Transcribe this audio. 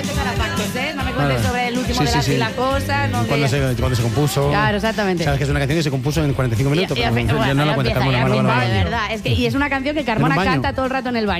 cuentes ahora factos, ¿eh? No me cuentes Vale. sobre el último Sí, de sí, la sí. fila cosa. No Cuando se compuso. Claro, exactamente. Sabes que es una canción que se compuso en 45 minutos, Y pero bueno, no la ya cuenta empieza, Carmona. ya Vale, empieza, vale, de vale. verdad. Es que, y es una canción que Carmona baño? canta todo el rato en el baño.